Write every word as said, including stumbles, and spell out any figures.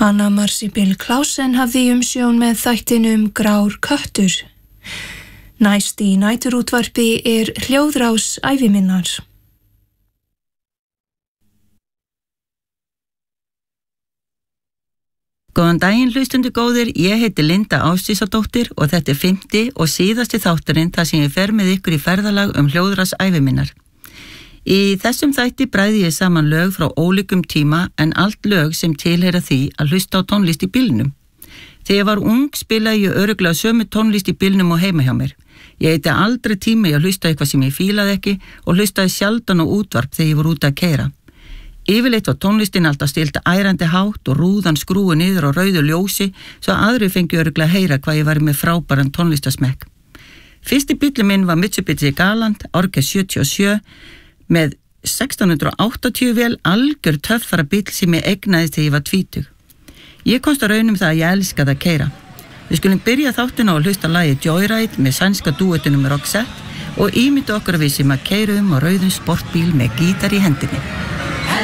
Anna Marsibil Klausen hafði umsjón með þættinum Grár köttur. Næst í næturútvarpi er hljóðrás æviminnar. Góðan daginn hlustundu góðir, ég heiti Linda Ásdísadóttir og þetta er fimmti og síðasti þátturinn þar sem ég fer með ykkur í ferðalag um hljóðrás æviminnar. Í þessum þætti bræði ég saman lög frá ólíkum tíma en allt lög sem tilheyra því að hlusta á tónlist í bílnum. Þegar ég var ung spilaði ég örugglega sömu tónlist í bílnum og heima hjá mér. Ég heiti aldrei tími að hlusta eitthvað sem ég fílaði ekki og hlustaði sjaldan á útvarp þegar ég var út að keyra. Yfirleitt var tónlistin alltaf stilt ærandi hátt og rúðan skrúi niður á rauðu ljósi svo aðri fengi örugglega að heyra hvað ég var með frábæran tónlistasmekk. Fyrsti bíllinn minn var Mitsubishi Galant Orge sjötíu og sjö með sextán hundruð áttatíu vél, algjör töffara bíll sem ég eignaðist þegar ég var tvítug. Ég komst að raunum það að ég elskaði að keyra. Við skulum byrja þáttina á að hlusta lagið Joyride með sænska dúettunum Roxette og ímynda okkur að við sem að keyrum á rauðum sportbíl með gítar í hendinni.